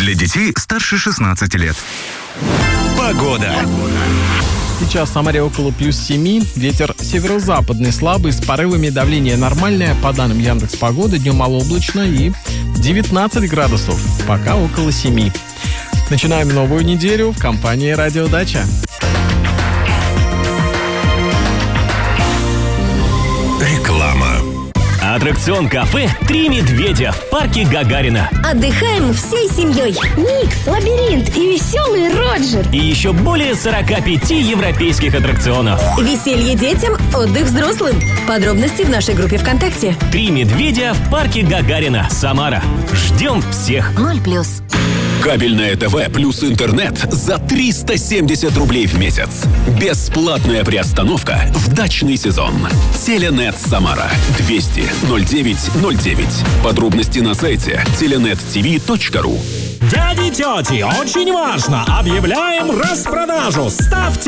Для детей старше 16 лет. Погода. Сейчас в Самаре около плюс 7, ветер северо-западный слабый, с порывами давления нормальное, по данным Яндекс.Погоды, днем малооблачно и 19 градусов, пока около 7. Начинаем новую неделю в компании «Радио Дача». Реклама. Аттракцион кафе «Три медведя» в парке Гагарина. Отдыхаем всей семьей. Микс, лабиринт и веселый Роджер. И еще более 45 европейских аттракционов. Веселье детям, отдых взрослым. Подробности в нашей группе ВКонтакте. «Три медведя» в парке Гагарина, Самара. Ждем всех. 0+. Кабельное ТВ плюс интернет за 370 рублей в месяц. Бесплатная приостановка в дачный сезон. Теленет Самара. 200 09 09. Подробности на сайте telenettv.ru. Дяди, тети, очень важно! Объявляем распродажу! Ставьте